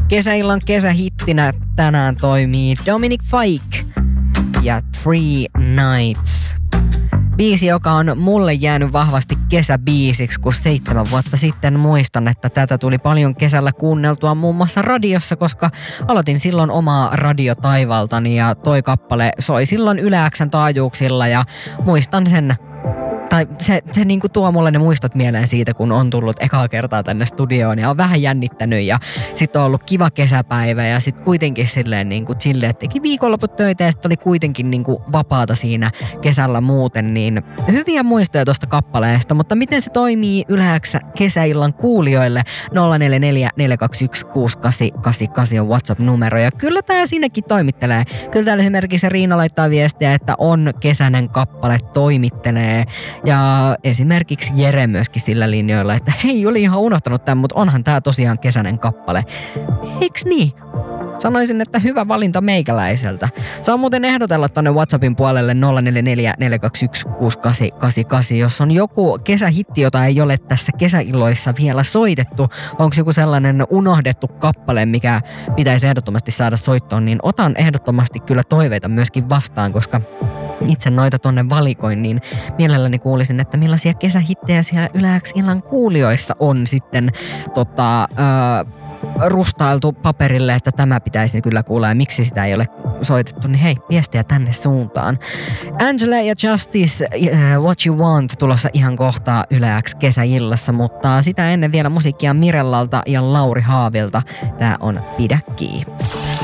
Kesäillan kesähittinä tänään toimii Dominic Fike ja Three Nights. Biisi, joka on mulle jäänyt vahvasti kesäbiisiksi, kun 7 vuotta sitten muistan, että tätä tuli paljon kesällä kuunneltua muun muassa radiossa, koska aloitin silloin omaa radiotaivaltani ja toi kappale soi silloin Yle X:n taajuuksilla ja muistan sen. Tai se niinku tuo mulle ne muistot mieleen siitä, kun on tullut ekaa kertaa tänne studioon ja on vähän jännittänyt ja sit on ollut kiva kesäpäivä ja sit kuitenkin silleen niinku chille, että teki viikonloput töitä ja sit oli kuitenkin niinku vapaata siinä kesällä muuten, niin hyviä muistoja tosta kappaleesta, mutta miten se toimii Yle-X kesäillan kuulijoille? 044 421 6888 on WhatsApp-numero ja kyllä tää siinäkin toimittelee. Kyllä täällä esimerkiksi Riina laittaa viestiä, että on kesäinen kappale, toimittelee. Ja esimerkiksi Jere myöskin sillä linjoilla, että hei, oli ihan unohtanut tämän, mutta onhan tää tosiaan kesäinen kappale. Eiks niin? Sanoisin, että hyvä valinta meikäläiseltä. Saa muuten ehdotella tonne WhatsAppin puolelle 044 421 6888, jos on joku kesähitti, jota ei ole tässä kesäilloissa vielä soitettu. Onko joku sellainen unohdettu kappale, mikä pitäisi ehdottomasti saada soittoon, niin otan ehdottomasti kyllä toiveita myöskin vastaan, koska itse noita tonne valikoin, niin mielelläni kuulisin, että millaisia kesähittejä siellä Yle X illan kuulijoissa on sitten rustailtu paperille, että tämä pitäisi kyllä kuulla ja miksi sitä ei ole soitettu, niin hei, viestiä tänne suuntaan. Angela ja Justice, What You Want tulossa ihan kohtaa Yle X kesäillassa, mutta sitä ennen vielä musiikkia Mirellalta ja Lauri Haavilta. Tää on Pidä kiinni.